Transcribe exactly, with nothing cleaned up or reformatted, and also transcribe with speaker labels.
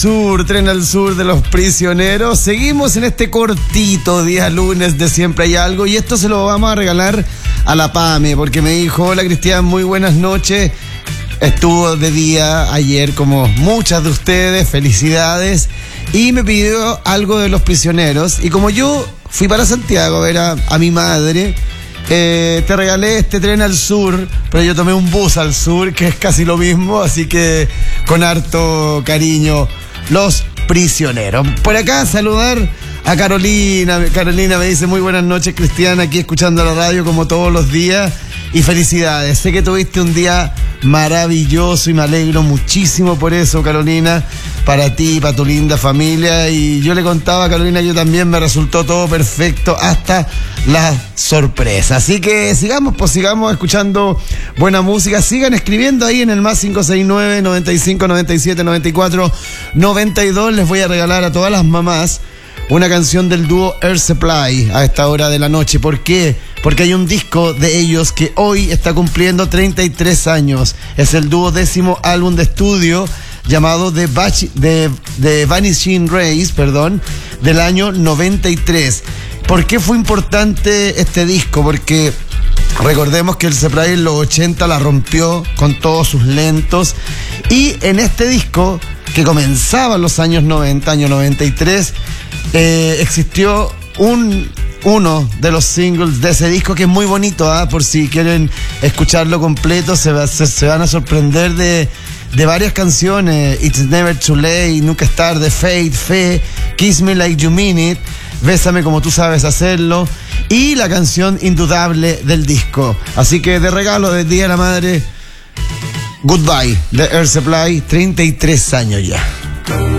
Speaker 1: Sur, Tren al Sur de los Prisioneros. Seguimos en este cortito día lunes de Siempre Hay Algo, y esto se lo vamos a regalar a la Pame, porque me dijo: hola Cristian, muy buenas noches. Estuvo de día ayer como muchas de ustedes, felicidades, y me pidió algo de los Prisioneros, y como yo fui para Santiago a ver a, a mi madre, eh, te regalé este Tren al Sur, pero yo tomé un bus al sur, que es casi lo mismo, así que con harto cariño, Los Prisioneros. Por acá saludar a Carolina. Carolina me dice: muy buenas noches, Cristian, aquí escuchando la radio como todos los días, y felicidades. Sé que tuviste un día maravilloso y me alegro muchísimo por eso, Carolina, para ti y para tu linda familia. Y yo le contaba a Carolina que yo también me resultó todo perfecto, hasta la sorpresa. Así que sigamos, pues sigamos escuchando buena música. Sigan escribiendo ahí en el más cinco seis nueve, noventa y cinco, noventa y siete, noventa y cuatro, noventa y dos. Les voy a regalar a todas las mamás una canción del dúo Air Supply a esta hora de la noche. ¿Por qué? Porque hay un disco de ellos que hoy está cumpliendo treinta y tres años. Es el dúo décimo álbum de estudio, llamado The, Bach- The, The Vanishing Race, perdón, del año noventa y tres. ¿Por qué fue importante este disco? Porque recordemos que el Supply en los ochenta la rompió con todos sus lentos, y en este disco, que comenzaba en los años noventa, año noventa y tres, eh, existió un uno de los singles de ese disco que es muy bonito, ¿eh? Por si quieren escucharlo completo, se, va, se, se van a sorprender de, de varias canciones. It's Never Too Late, Nunca es tarde, Fate, Fe, Kiss Me Like You Mean It, Bésame Como Tú Sabes Hacerlo, y la canción indudable del disco. Así que de regalo del Día de la Madre, Goodbye de Air Supply, treinta y tres años ya.